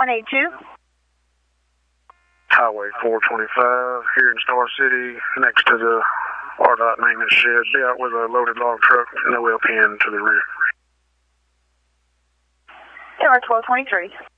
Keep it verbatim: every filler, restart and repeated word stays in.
one eight two. Highway four twenty-five here in Star City, next to the R DOT maintenance shed. Be out with a loaded log truck, no L P N to the rear. Taylor twelve twenty-three.